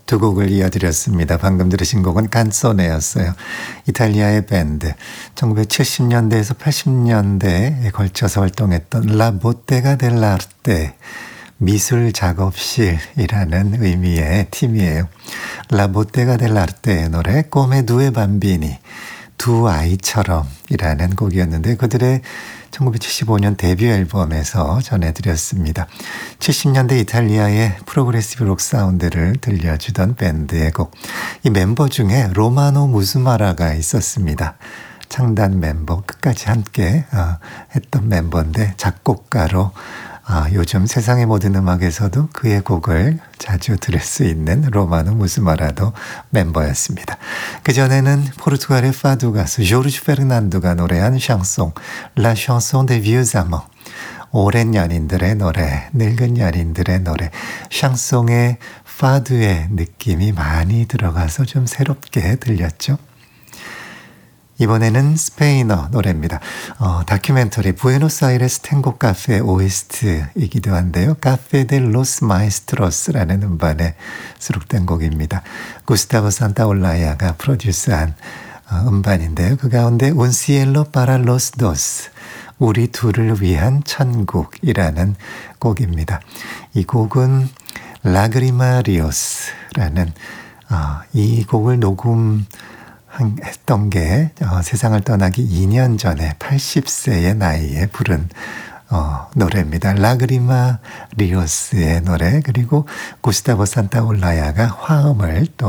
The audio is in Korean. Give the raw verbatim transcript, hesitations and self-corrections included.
두 곡을 이어드렸습니다. 방금 들으신 곡은 깐소네였어요. 이탈리아의 밴드. 천구백칠십 년대에서 팔십 년대에 걸쳐서 활동했던 라 보테가 델라르테, 미술 작업실이라는 의미의 팀이에요. 라 보테가 델라르테의 노래 꼬메 두에 밤비니, 두 아이처럼이라는 곡이었는데 그들의 천구백칠십오 년 데뷔 앨범에서 전해드렸습니다. 칠십 년대 이탈리아의 프로그레시브 록 사운드를 들려주던 밴드의 곡. 이 멤버 중에 로마노 무스마라가 있었습니다. 창단 멤버, 끝까지 함께 했던 멤버인데 작곡가로 요즘 세상의 모든 음악에서도 그의 곡을 자주 들을 수 있는 로마노 무스마라도 멤버였습니다. 그전에는 포르투갈의 파두 가수 조르주 페르난도가 노래한 샹송, La chanson des vieux amants, 오랜 연인들의 노래, 늙은 연인들의 노래, 샹송의 파두의 느낌이 많이 들어가서 좀 새롭게 들렸죠. 이번에는 스페인어 노래입니다. 어, 다큐멘터리 부에노스아이레스 탱고 카페 오에스티이기도 한데요. 카페 데 로스 마에스트로스라는 음반에 수록된 곡입니다. 구스타보 산타올라야가 프로듀스한 어, 음반인데요. 그 가운데 Un cielo para los dos, 우리 둘을 위한 천국이라는 곡입니다. 이 곡은 라그리마 리오스라는 어, 이 곡을 녹음 했던 게 어, 세상을 떠나기 이 년 전에 팔십 세의 나이에 부른 어, 노래입니다. 라그리마 리오스의 노래, 그리고 구스타보 산타올라야가 화음을 또